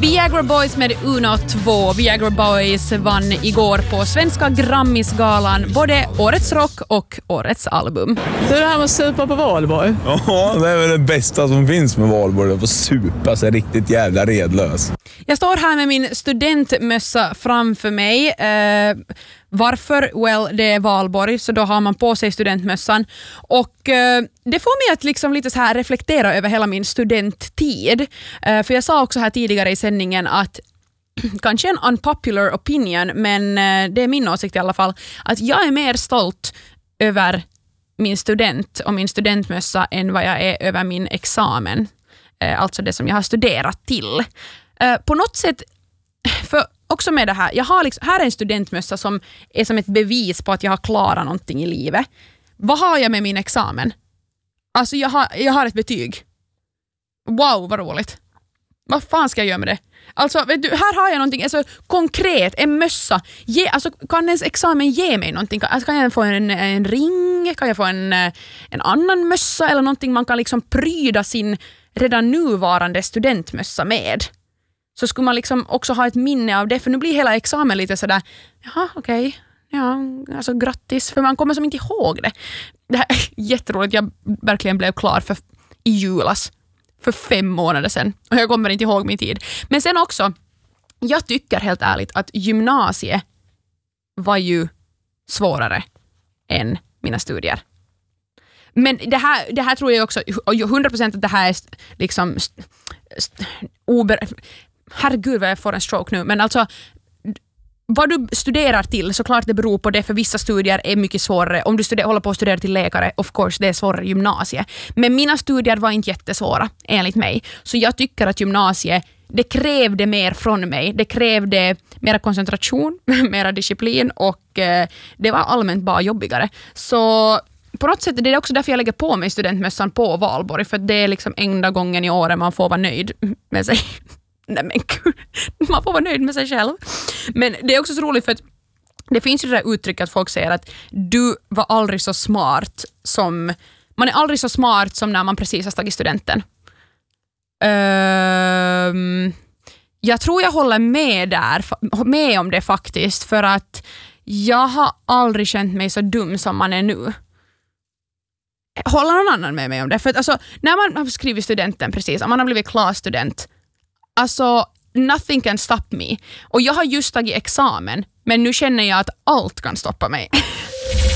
Viagra Boys med Uno 2. Viagra Boys vann igår på Svenska Grammisgalan både Årets rock och Årets album. Det här med att supa på valborg. Ja, det är väl det bästa som finns med valborg. Att få supa sig riktigt jävla redlös. Jag står här med min studentmössa framför mig. Varför? Well, det är valborg, så då har man på sig studentmössan. Och det får mig att liksom lite så här reflektera över hela min studenttid. För jag sa också här tidigare i sändningen att kanske en unpopular opinion, men det är min åsikt i alla fall, att jag är mer stolt över min student och min studentmössa än vad jag är över min examen. Alltså det som jag har studerat till. På något sätt, för också med det här, jag har liksom, här är en studentmössa som är som ett bevis på att jag har klarat någonting i livet. Vad har jag med min examen? Alltså jag har ett betyg. Wow, vad roligt. Vad fan ska jag göra med det? Alltså, vet du, här har jag någonting alltså, konkret, en mössa. Alltså, kan ens examen ge mig någonting? Alltså, kan jag få en ring? Kan jag få en annan mössa? Eller någonting man kan liksom pryda sin redan nuvarande studentmössa med? Så skulle man liksom också ha ett minne av det, för nu blir hela examen lite sådär, jaha, okej. Ja, alltså grattis, för man kommer som inte ihåg det. Det här är jätteroligt, jag verkligen blev klar i julas för 5 månader sedan och jag kommer inte ihåg min tid. Men sen också, jag tycker helt ärligt att gymnasiet var ju svårare än mina studier. Men det här tror jag också 100% att det här är liksom herregud vad jag får en stroke nu, men alltså vad du studerar till, såklart det beror på det, för vissa studier är mycket svårare. Om du håller på att studera till läkare, of course, det är svårare gymnasiet. Men mina studier var inte jättesvåra, enligt mig. Så jag tycker att gymnasiet, det krävde mer från mig. Det krävde mera koncentration, mera disciplin och det var allmänt bara jobbigare. Så på något sätt, det är också därför jag lägger på mig studentmössan på valborg, för det är liksom enda gången i året man får vara nöjd med sig. Nej men gud, man får vara nöjd med sig själv. Men det är också så roligt för att det finns ju det där uttrycket att folk säger att du var aldrig så smart som, man är aldrig så smart som när man precis har tagit studenten. Jag tror jag håller med om det faktiskt, för att jag har aldrig känt mig så dum som man är nu. Håller någon annan med mig om det? För att alltså, när man har skrivit studenten precis, om man har blivit klar student, alltså, nothing can stop me. Och jag har just tagit examen, men nu känner jag att allt kan stoppa mig.